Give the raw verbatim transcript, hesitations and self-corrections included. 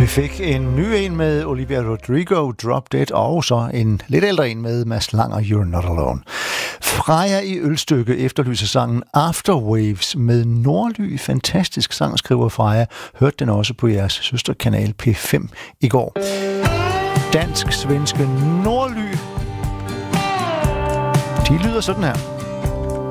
Vi fik en ny en med Olivia Rodrigo, Drop Dead, og så en lidt ældre en med Mads Langer, You're Not Alone. Freja i Ølstykke efterlyser sangen Afterwaves med Nordly. Fantastisk sang, skriver Freja. Hørte den også på jeres søsterkanal P fem i går. Dansk-svenske Nordly. De lyder sådan her.